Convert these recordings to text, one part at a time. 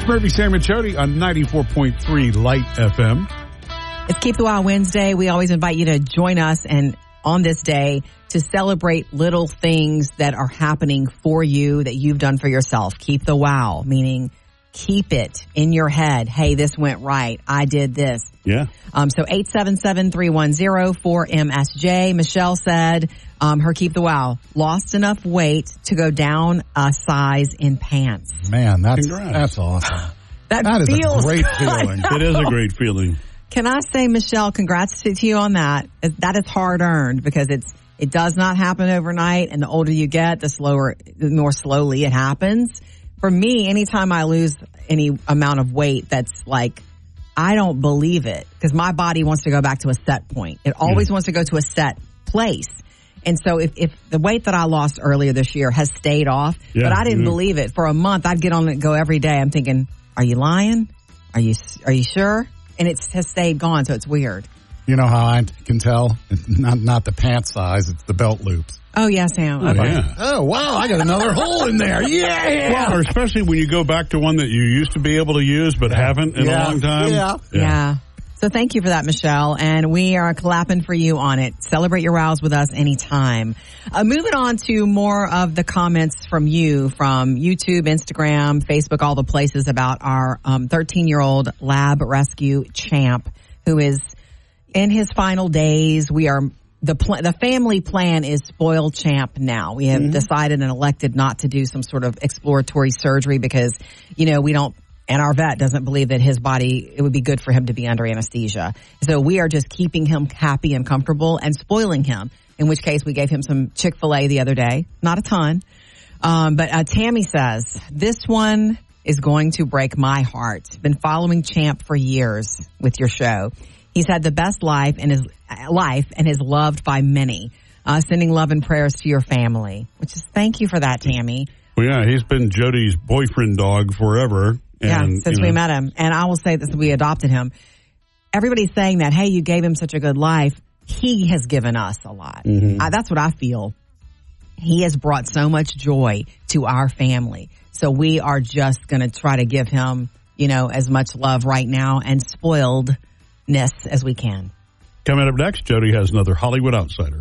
Murphy, Sam, and Jody on 94.3 Light FM. It's Keep the Wow Wednesday. We always invite you to join us and on this day to celebrate little things that are happening for you that you've done for yourself. Keep the wow, meaning keep it in your head. Hey, this went right. I did this. Yeah. So 877-310-4MSJ. Michelle said her Keep the Wow, lost enough weight to go down a size in pants. Man, that's awesome. That is feels a great feeling. It is a great feeling. Can I say, Michelle, congrats to you on that. That is hard earned because it does not happen overnight, and the older you get, the more slowly it happens. For me, anytime I lose any amount of weight, that's like, I don't believe it because my body wants to go back to a set point. It always wants to go to a set place. And so if the weight that I lost earlier this year has stayed off, but I didn't believe it. For a month, I'd get on and go every day. I'm thinking, are you lying? Are you sure? And it has stayed gone, so it's weird. You know how I can tell? It's not the pant size, it's the belt loops. Oh, yeah, Sam. Oh, okay. yeah. Oh, wow, I got another hole in there. Yeah. Well, or especially when you go back to one that you used to be able to use but haven't in a long time. Yeah. So thank you for that, Michelle. And we are clapping for you on it. Celebrate your wows with us anytime. Moving on to more of the comments from you from YouTube, Instagram, Facebook, all the places about our 13-year-old lab rescue champ who is in his final days. We are the family plan is spoiled champ now. We have decided and elected not to do some sort of exploratory surgery because, we don't. And our vet doesn't believe that his body, it would be good for him to be under anesthesia. So we are just keeping him happy and comfortable and spoiling him, in which case we gave him some Chick-fil-A the other day. Not a ton. But Tammy says, this one is going to break my heart. Been following Champ for years with your show. He's had the best life and is loved by many. Sending love and prayers to your family, which is thank you for that, Tammy. Well, yeah, he's been Jody's boyfriend dog forever. And, since we met him. And I will say this, we adopted him. Everybody's saying that, hey, you gave him such a good life. He has given us a lot. That's what I feel. He has brought so much joy to our family. So we are just going to try to give him, as much love right now and spoiledness as we can. Coming up next, Jody has another Hollywood Outsider.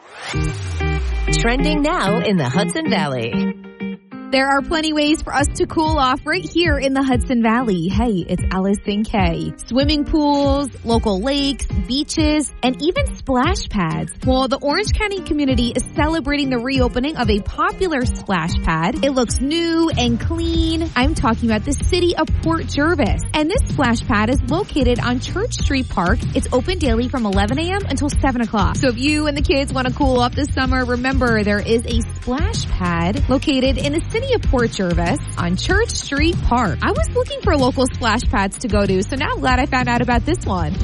Trending now in the Hudson Valley. There are plenty ways for us to cool off right here in the Hudson Valley. Hey, it's Allison Kay. Swimming pools, local lakes, beaches, and even splash pads. Well, the Orange County community is celebrating the reopening of a popular splash pad. It looks new and clean. I'm talking about the city of Port Jervis. And this splash pad is located on Church Street Park. It's open daily from 11 a.m. until 7 o'clock. So if you and the kids want to cool off this summer, remember there is a splash pad located in the city of Port Jervis on Church Street Park. I was looking for local splash pads to go to, so now I'm glad I found out about this one.